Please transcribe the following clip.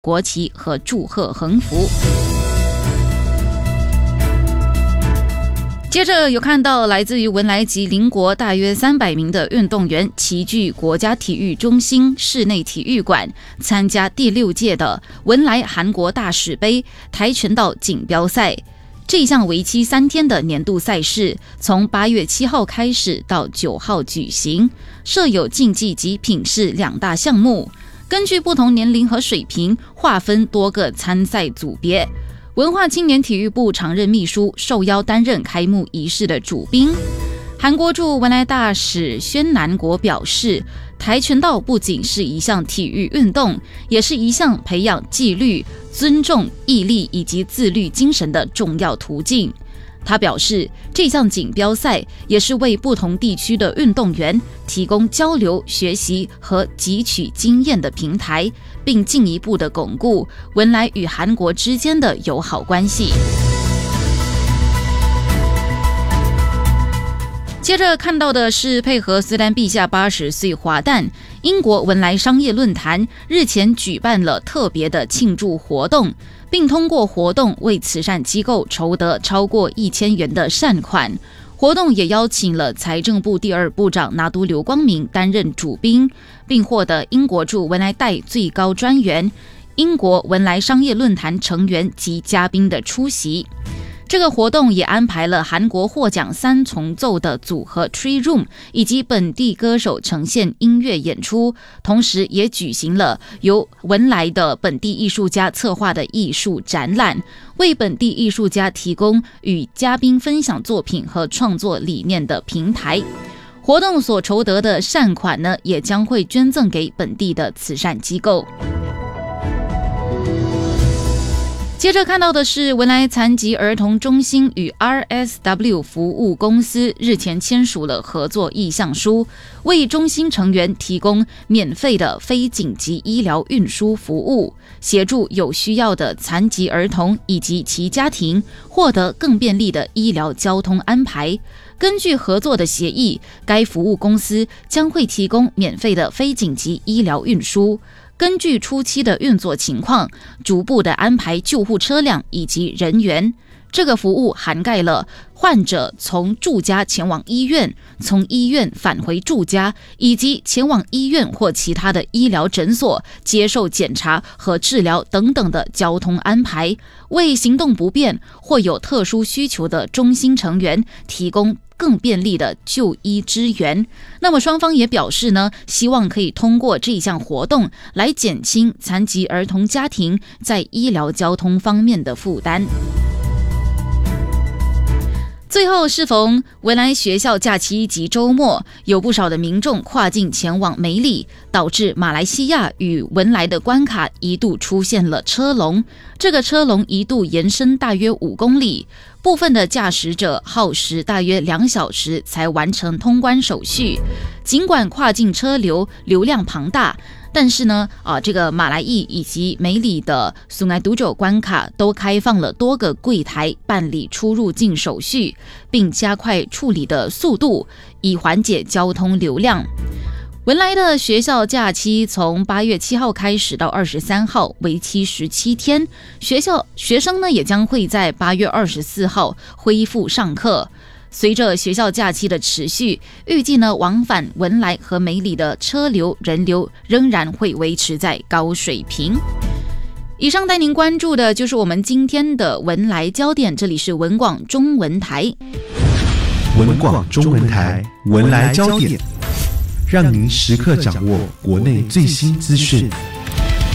国旗和祝贺横幅。接着有看到来自于文莱及邻国大约300名的运动员齐聚国家体育中心室内体育馆，参加第6届的文莱韩国大使杯跆拳道锦标赛。这一项为期3天的年度赛事，从8月7号开始到9号举行，设有竞技及品试2大项目，根据不同年龄和水平划分多个参赛组别。文化青年体育部常任秘书受邀担任开幕仪式的主宾。韩国驻文莱大使宣南国表示，跆拳道不仅是一项体育运动，也是一项培养纪律、尊重、毅力以及自律精神的重要途径。他表示，这项锦标赛也是为不同地区的运动员提供交流、学习和汲取经验的平台，并进一步的巩固文莱与韩国之间的友好关系。接着看到的是，配合斯丹陛下80岁华诞，英国文莱商业论坛日前举办了特别的庆祝活动，并通过活动为慈善机构筹得超过1000元的善款。活动也邀请了财政部第2部长拿督刘光明担任主宾，并获得英国驻文莱代最高专员、英国文莱商业论坛成员及嘉宾的出席。这个活动也安排了韩国获奖3重奏的组合 Tree Room 以及本地歌手呈现音乐演出，同时也举行了由文莱的本地艺术家策划的艺术展览，为本地艺术家提供与嘉宾分享作品和创作理念的平台。活动所筹得的善款呢，也将会捐赠给本地的慈善机构。接着看到的是，文莱残疾儿童中心与 RSW 服务公司日前签署了合作意向书，为中心成员提供免费的非紧急医疗运输服务，协助有需要的残疾儿童以及其家庭获得更便利的医疗交通安排。根据合作的协议，该服务公司将会提供免费的非紧急医疗运输，根据初期的运作情况，逐步的安排救护车辆以及人员。这个服务涵盖了患者从住家前往医院，从医院返回住家，以及前往医院或其他的医疗诊所接受检查和治疗等等的交通安排，为行动不便或有特殊需求的中心成员提供更便利的就医支援。那么双方也表示呢，希望可以通过这项活动来减轻残疾儿童家庭在医疗交通方面的负担。最后适逢文莱学校假期及周末，有不少的民众跨境前往梅里，导致马来西亚与文莱的关卡一度出现了车龙。这个车龙一度延伸大约5公里，部分的驾驶者耗时大约2小时才完成通关手续。尽管跨境车流量庞大，但是呢，这个马来裔以及梅里的苏乃都州关卡都开放了多个柜台办理出入境手续，并加快处理的速度，以缓解交通流量。文莱的学校假期从8月7号开始到23号，为期17天。学生呢也将会在8月24号恢复上课。随着学校假期的持续，预计呢往返文莱和梅里的车流人流仍然会维持在高水平。以上带您关注的就是我们今天的文莱焦点，这里是文广中文台。 文广中文台文莱焦点，让您时刻掌握国内最新资讯。